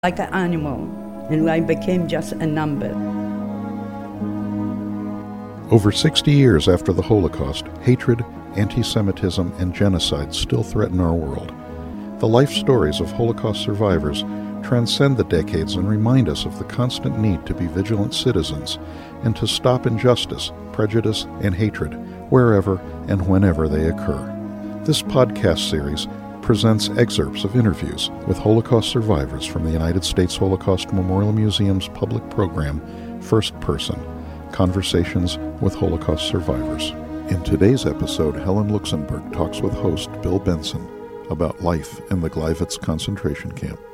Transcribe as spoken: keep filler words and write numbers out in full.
like an animal, and I became just a number. Over sixty years after the Holocaust, hatred, anti-Semitism, and genocide still threaten our world. The life stories of Holocaust survivors transcend the decades and remind us of the constant need to be vigilant citizens and to stop injustice, prejudice, and hatred wherever and whenever they occur. This podcast series presents excerpts of interviews with Holocaust survivors from the United States Holocaust Memorial Museum's public program, First Person, Conversations with Holocaust Survivors. In today's episode, Helen Luxenberg talks with host Bill Benson about life in the Gleiwitz concentration camp.